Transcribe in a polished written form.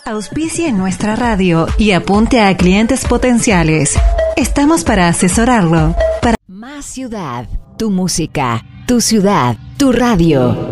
Auspicie nuestra radio y apunte a clientes potenciales. Estamos para asesorarlo. Más ciudad, tu música, tu ciudad, tu radio.